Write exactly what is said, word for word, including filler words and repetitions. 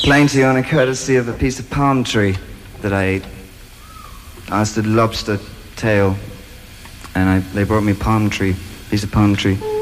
complain to you on a courtesy of a piece of palm tree that I ate. I asked a lobster tail, and I, they brought me a palm tree, piece of palm tree.